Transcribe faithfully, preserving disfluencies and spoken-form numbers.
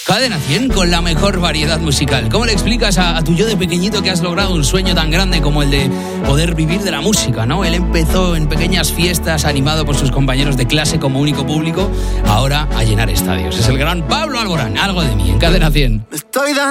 Cadena cien con la mejor variedad musical. ¿Cómo le explicas a, a tu yo de pequeñito que has logrado un sueño tan grande como el de poder vivir de la música, ¿no? Él empezó en pequeñas fiestas, animado por sus compañeros de clase como único público, ahora a llenar estadios. Es el gran Pablo Alborán, Algo de mí, en Cadena cien. Estoy